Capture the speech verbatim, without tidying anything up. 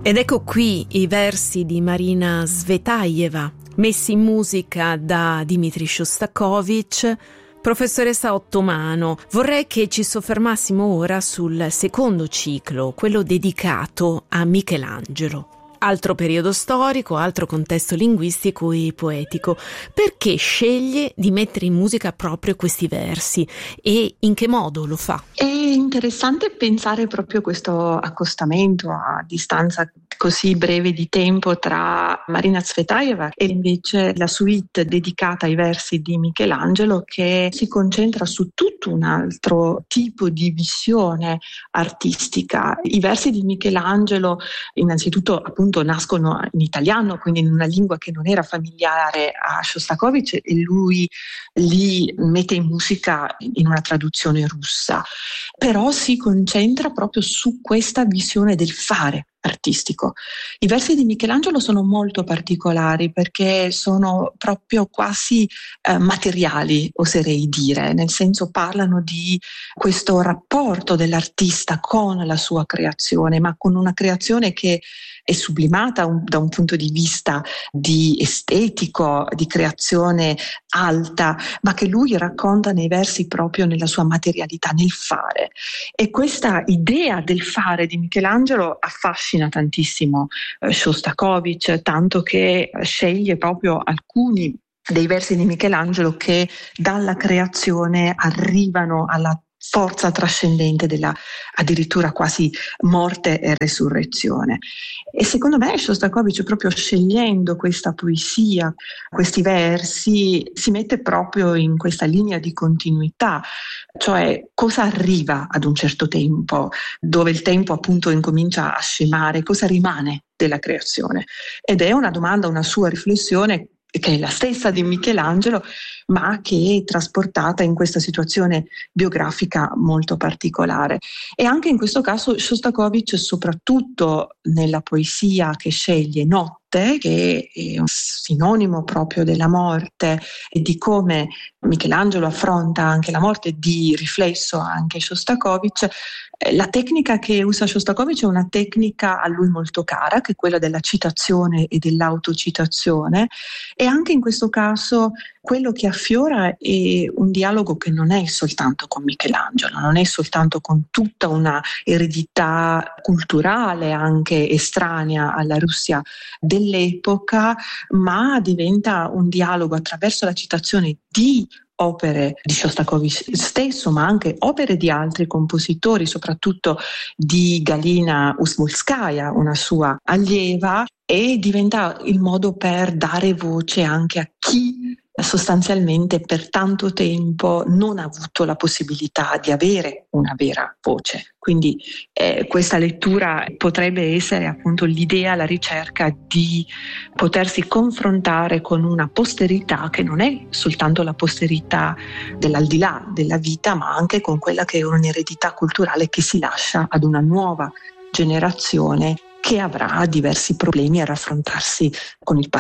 Ed ecco qui i versi di Marina Tsvetaeva, messi in musica da Dmitri Shostakovich. Professoressa Ottomano, vorrei che ci soffermassimo ora sul secondo ciclo, quello dedicato a Michelangelo. Altro periodo storico, altro contesto linguistico e poetico. Perché sceglie di mettere in musica proprio questi versi e in che modo lo fa? È interessante pensare proprio questo accostamento a distanza così breve di tempo tra Marina Tsvetaeva e invece la suite dedicata ai versi di Michelangelo, che si concentra su tutto un altro tipo di visione artistica. I versi di Michelangelo innanzitutto appunto nascono in italiano, quindi in una lingua che non era familiare a Shostakovich, e lui li mette in musica in una traduzione russa, però si concentra proprio su questa visione del fare artistico. I versi di Michelangelo sono molto particolari perché sono proprio quasi eh, materiali, oserei dire, nel senso parlano di questo rapporto dell'artista con la sua creazione, ma con una creazione che è sublimata un, da un punto di vista di estetico, di creazione alta, ma che lui racconta nei versi proprio nella sua materialità, nel fare. E questa idea del fare di Michelangelo affascina tantissimo eh, Shostakovich, tanto che sceglie proprio alcuni dei versi di Michelangelo che dalla creazione arrivano alla forza trascendente della addirittura quasi morte e resurrezione. E secondo me Shostakovich, proprio scegliendo questa poesia, questi versi, si mette proprio in questa linea di continuità, cioè cosa arriva ad un certo tempo, dove il tempo appunto incomincia a scemare, cosa rimane della creazione. Ed è una domanda, una sua riflessione che è la stessa di Michelangelo, ma che è trasportata in questa situazione biografica molto particolare. E anche in questo caso Shostakovich, soprattutto nella poesia che sceglie, Notte, che è un sinonimo proprio della morte e di come Michelangelo affronta anche la morte, di riflesso anche Shostakovich, la tecnica che usa Shostakovich è una tecnica a lui molto cara, che è quella della citazione e dell'autocitazione, e anche in questo caso quello che affiora è un dialogo che non è soltanto con Michelangelo, non è soltanto con tutta una eredità culturale anche estranea alla Russia dell'epoca, ma diventa un dialogo attraverso la citazione di opere di Shostakovich stesso, ma anche opere di altri compositori, soprattutto di Galina Usmolskaya, una sua allieva, e diventa il modo per dare voce anche a chi sostanzialmente per tanto tempo non ha avuto la possibilità di avere una vera voce. Quindi eh, questa lettura potrebbe essere appunto l'idea, la ricerca di potersi confrontare con una posterità che non è soltanto la posterità dell'aldilà della vita, ma anche con quella che è un'eredità culturale che si lascia ad una nuova generazione che avrà diversi problemi a raffrontarsi con il passato.